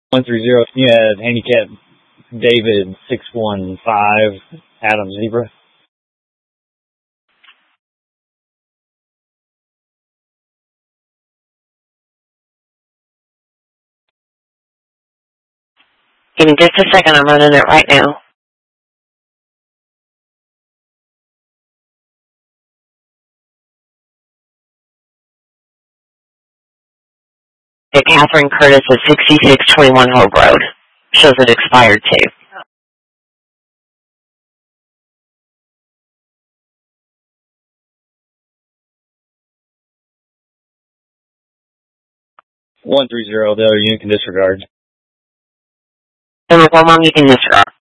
130. You had handicap David 615 Adam Zebra. Give me just a second. I'm running it right now. Okay, Catherine Curtis at 6621 Hope Road. Shows it expired too. The other unit can disregard. Number 1 you can disregard.